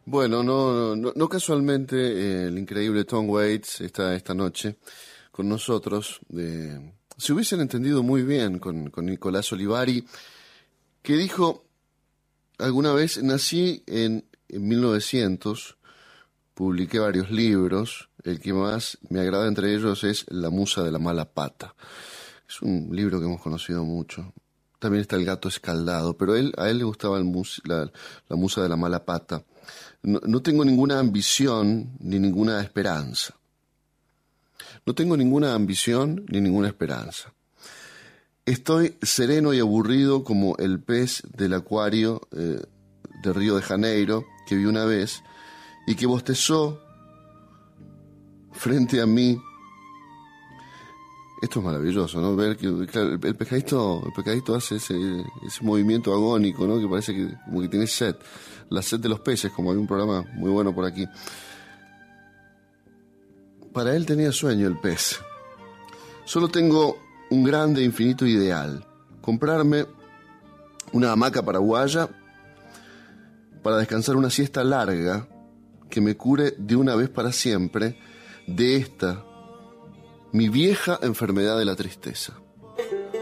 Bueno, no casualmente el increíble Tom Waits está esta noche con nosotros. Se hubiesen entendido muy bien con Nicolás Olivari, que dijo alguna vez: nací en 1900, publiqué varios libros, el que más me agrada entre ellos es La Musa de la Mala Pata. Es un libro que hemos conocido mucho. También está El Gato Escaldado, pero a él le gustaba la Musa de la Mala Pata. No tengo ninguna ambición ni ninguna esperanza. No tengo ninguna ambición ni ninguna esperanza. Estoy sereno y aburrido como el pez del acuario de Río de Janeiro que vi una vez y que bostezó frente a mí. Esto es maravilloso, ¿no? Ver que claro, el pescadito hace ese movimiento agónico, ¿no? Que parece que como que tiene sed. La sed de los peces, como hay un programa muy bueno por aquí. Para él tenía sueño el pez. Solo tengo un grande e infinito ideal: comprarme una hamaca paraguaya para descansar una siesta larga que me cure de una vez para siempre de esta, mi vieja enfermedad de la tristeza.